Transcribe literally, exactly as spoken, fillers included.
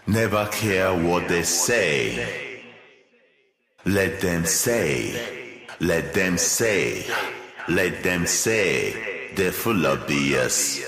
Never care what they say. Let them say, let them say, let them say, they're full of B S.